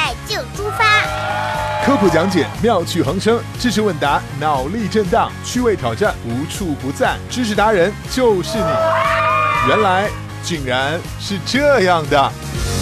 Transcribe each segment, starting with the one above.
在就出发。 科普讲解妙趣横生，知识问答脑力震荡，趣味挑战无处不在，知识达人就是你。原来竟然是这样的。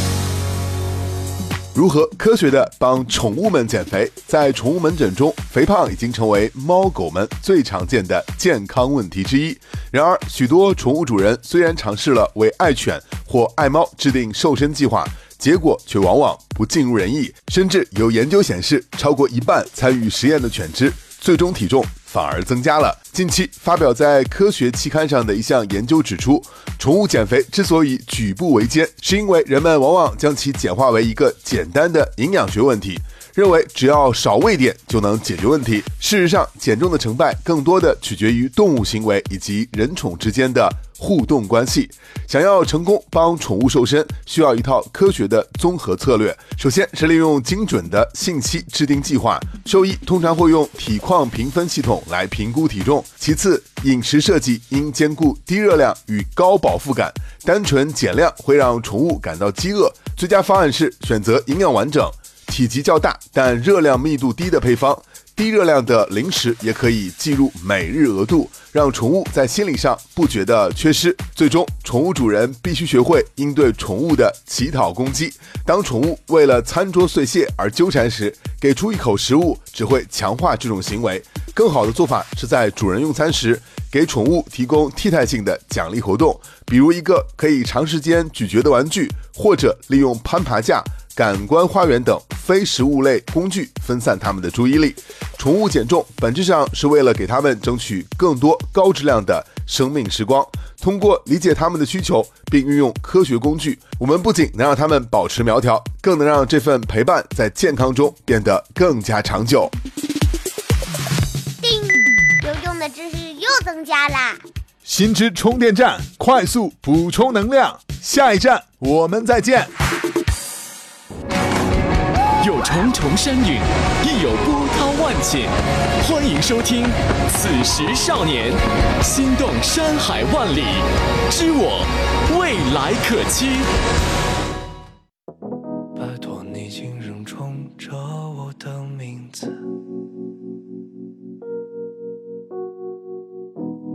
如何科学的帮宠物们减肥？在宠物门诊中，肥胖已经成为猫狗们最常见的健康问题之一。然而，许多宠物主人虽然尝试了为爱犬或爱猫制定瘦身计划，结果却往往不尽如人意，甚至有研究显示，超过一半参与实验的犬只最终体重反而增加了。近期发表在科学期刊上的一项研究指出，宠物减肥之所以举步维艰，是因为人们往往将其简化为一个简单的营养学问题，认为只要少喂点就能解决问题。事实上，减重的成败更多的取决于动物行为以及人宠之间的互动关系。想要成功帮宠物瘦身，需要一套科学的综合策略。首先是利用精准的信息制定计划，兽医通常会用体况评分系统来评估体重。其次，饮食设计应兼顾低热量与高饱腹感，单纯减量会让宠物感到饥饿。最佳方案是选择营养完整、体积较大但热量密度低的配方。低热量的零食也可以计入每日额度，让宠物在心理上不觉得缺失。最终，宠物主人必须学会应对宠物的乞讨攻击。当宠物为了餐桌碎屑而纠缠时，给出一口食物只会强化这种行为。更好的做法是在主人用餐时，给宠物提供替代性的奖励活动，比如一个可以长时间咀嚼的玩具，或者利用攀爬架、感官花园等非食物类工具分散它们的注意力。宠物减重本质上是为了给它们争取更多高质量的生命时光。通过理解它们的需求并运用科学工具，我们不仅能让它们保持苗条，更能让这份陪伴在健康中变得更加长久。 叮，有用的知识又增加啦！ 新知充电站，快速补充能量。下一站我们再见。 有重重山岭，亦有波涛万险。欢迎收听《此时少年》，心动山海万里，知我未来可期。